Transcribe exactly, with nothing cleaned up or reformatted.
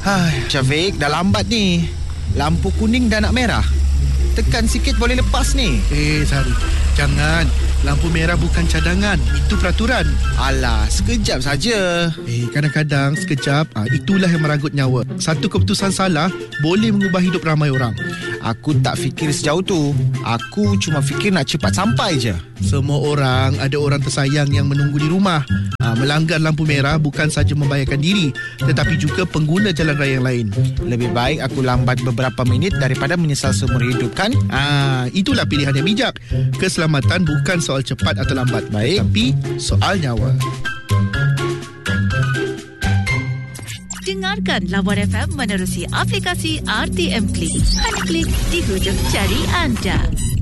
Hai, Syafiq, dah lambat ni. Lampu kuning dah nak merah. Tekan sikit boleh lepas ni. Eh, Sari, jangan. Lampu merah bukan cadangan. Itu peraturan. Alah, sekejap saja. Eh, kadang-kadang sekejap, ah, itulah yang meranggut nyawa. Satu keputusan salah boleh mengubah hidup ramai orang. Aku tak fikir sejauh tu. Aku cuma fikir nak cepat sampai je. Semua orang ada orang tersayang yang menunggu di rumah. Ah, melanggar lampu merah bukan saja membahayakan diri, tetapi juga pengguna jalan raya yang lain. Lebih baik aku lambat beberapa minit daripada menyesal seumur hidup, kan? Ah, itulah pilihan yang bijak. Keselamatan bukan soal cepat atau lambat, Baik. tapi soal nyawa. Dengarkan Lawan F M menerusi aplikasi R T M Klik. Hanya klik di hujung jari anda.